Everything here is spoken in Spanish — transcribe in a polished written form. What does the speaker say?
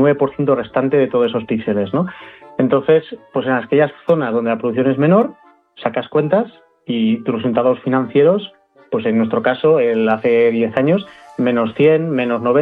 99% restante de todos esos píxeles, ¿no? Entonces, pues en aquellas zonas donde la producción es menor, sacas cuentas y tus resultados financieros, pues en nuestro caso, hace 10 años, -100, -90.